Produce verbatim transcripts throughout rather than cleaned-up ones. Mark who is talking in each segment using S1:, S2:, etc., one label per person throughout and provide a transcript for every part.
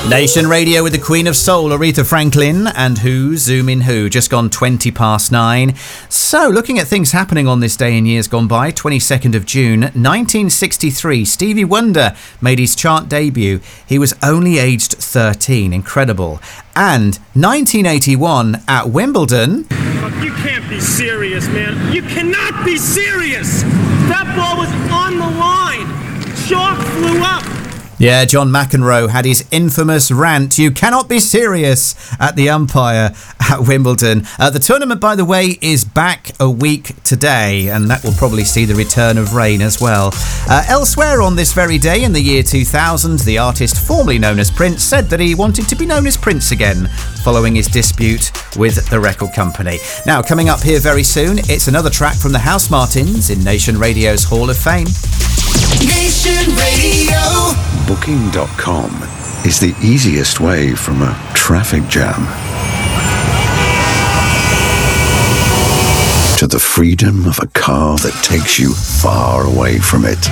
S1: Nation Radio with the Queen of Soul, Aretha Franklin, and Who, Zoom in Who, just gone twenty past nine. So, looking at things happening on this day in years gone by, twenty-second of June, nineteen sixty-three, Stevie Wonder made his chart debut. He was only aged thirteen, incredible. And nineteen eighty-one at Wimbledon...
S2: You can't be serious, man. You cannot be serious! That ball was on the line! Chalk flew up!
S1: Yeah, John McEnroe had his infamous rant, "You cannot be serious," at the umpire at Wimbledon. Uh, the tournament, by the way, is back a week today, and that will probably see the return of rain as well. Uh, elsewhere on this very day in the year two thousand, the artist formerly known as Prince said that he wanted to be known as Prince again, following his dispute with the record company. Now, coming up here very soon, it's another track from the House Martins in Nation Radio's Hall of Fame.
S3: Nation Radio.
S4: Booking dot com is the easiest way from a traffic jam to the freedom of a car that takes you far away from it.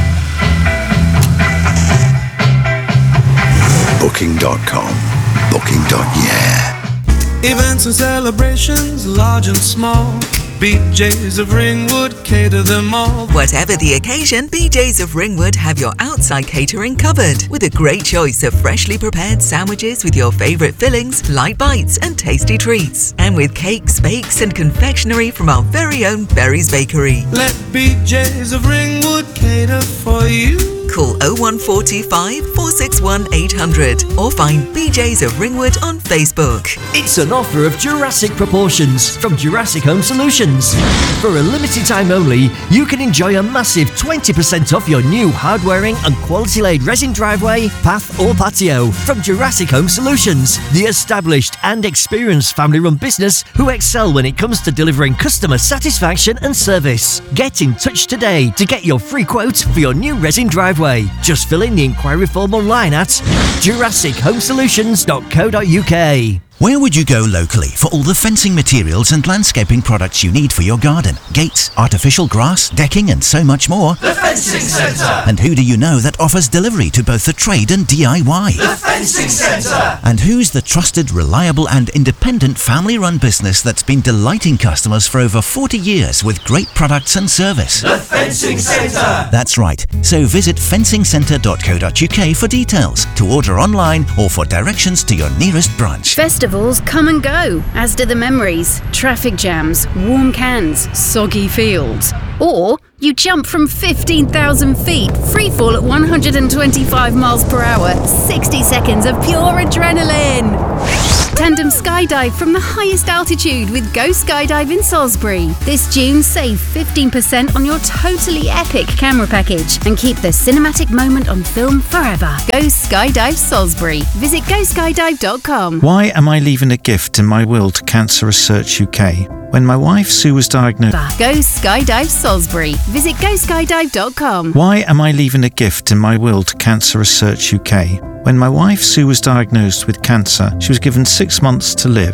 S4: Booking dot com. Booking. Yeah.
S5: Events and celebrations, large and small. B J's of Ringwood cater them all.
S6: Whatever the occasion, B J's of Ringwood have your outside catering covered with a great choice of freshly prepared sandwiches with your favourite fillings, light bites and tasty treats. And with cakes, bakes and confectionery from our very own Berry's Bakery.
S5: Let B J's of Ringwood cater for you.
S6: Call oh one four two five, four six one, eight hundred or find B J's of Ringwood on Facebook.
S7: It's an offer of Jurassic proportions from Jurassic Home Solutions. For a limited time only, you can enjoy a massive twenty percent off your new hard-wearing and quality-laid resin driveway, path or patio from Jurassic Home Solutions, the established and experienced family-run business who excel when it comes to delivering customer satisfaction and service. Get in touch today to get your free quote for your new resin driveway. Just fill in the inquiry form online at jurassic home solutions dot co dot uk.
S8: Where would you go locally for all the fencing materials and landscaping products you need for your garden? Gates, artificial grass, decking and so much more.
S3: The Fencing Centre!
S8: And who do you know that offers delivery to both the trade and D I Y?
S3: The Fencing Centre!
S8: And who's the trusted, reliable and independent family-run business that's been delighting customers for over forty years with great products and service?
S3: The Fencing Centre!
S8: That's right. So visit fencing centre dot co dot uk for details, to order online or for directions to your nearest branch.
S9: Festivals come and go, as do the memories, traffic jams, warm cans, soggy fields. Or you jump from fifteen thousand feet, free fall at one hundred twenty-five miles per hour, sixty seconds of pure adrenaline. Tandem skydive from the highest altitude with Go Skydive in Salisbury. This June, save fifteen percent on your totally epic camera package and keep the cinematic moment on film forever. Go Skydive Salisbury. Visit go skydive dot com.
S10: Why am I leaving a gift in my will to Cancer Research U K? When my wife Sue was diagnosed...
S9: Go Skydive Salisbury. Visit go skydive dot com.
S10: Why am I leaving a gift in my will to Cancer Research U K? When my wife Sue was diagnosed with cancer, she was given six months to live.